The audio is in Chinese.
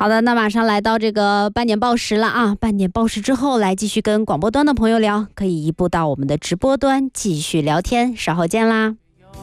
好的，那马上来到这个半点报时了啊！半点报时之后，来继续跟广播端的朋友聊，可以移步到我们的直播端继续聊天，稍后见啦。